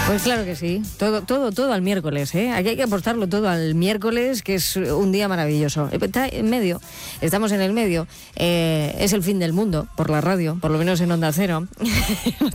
Pues claro que sí, todo al miércoles, ¿eh? Aquí hay que apostarlo todo al miércoles, que es un día maravilloso. Está en medio, estamos en el medio, es el fin del mundo por la radio, por lo menos en Onda Cero.